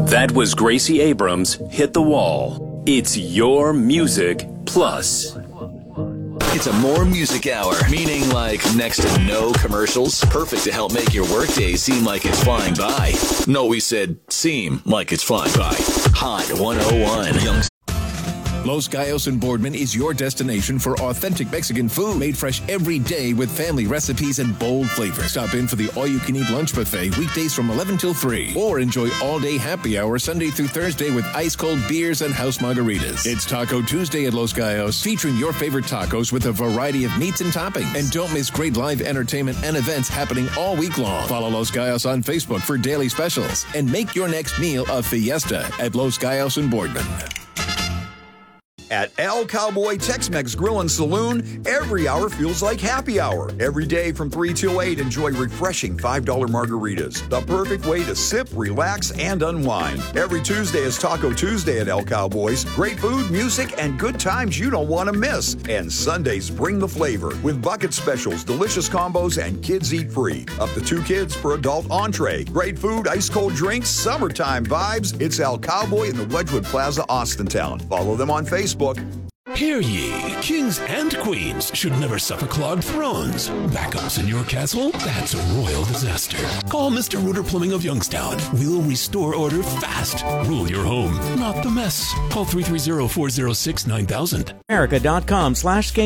That was Gracie Abrams' Hit the Wall. It's your music plus. It's a more music hour, meaning like next to no commercials. Perfect to help make your workday seem like it's flying by. No, we said seem like it's flying by. Hot 101. Young Los Gallos and Boardman is your destination for authentic Mexican food made fresh every day with family recipes and bold flavors. Stop in for the all-you-can-eat lunch buffet weekdays from 11 till 3. Or enjoy all-day happy hour Sunday through Thursday with ice-cold beers and house margaritas. It's Taco Tuesday at Los Gallos, featuring your favorite tacos with a variety of meats and toppings. And don't miss great live entertainment and events happening all week long. Follow Los Gallos on Facebook for daily specials. And make your next meal a fiesta at Los Gallos and Boardman. At El Cowboy Tex-Mex Grill and Saloon, every hour feels like happy hour. Every day from 3 till 8, enjoy refreshing $5 margaritas. The perfect way to sip, relax, and unwind. Every Tuesday is Taco Tuesday at El Cowboys. Great food, music, and good times you don't want to miss. And Sundays bring the flavor with bucket specials, delicious combos, and kids eat free. Up to 2 kids per adult entree. Great food, ice-cold drinks, summertime vibes. It's El Cowboy in the Wedgwood Plaza, Austintown. Follow them on Facebook. Hear ye, kings and queens should never suffer clogged thrones. Backups in your castle? That's a royal disaster. Call Mr. Rooter Plumbing of Youngstown. We'll restore order fast. Rule your home, not the mess. Call 330-406-9000. America.com/game.